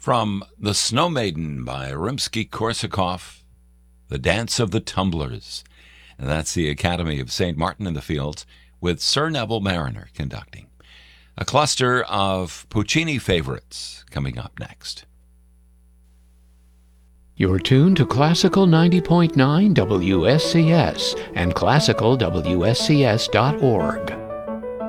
From The Snow Maiden by Rimsky-Korsakov, The Dance of the Tumblers. And that's the Academy of St. Martin in the Fields with Sir Neville Mariner conducting. A cluster of Puccini favorites coming up next. You're tuned to Classical 90.9 WSCS and classicalwscs.org.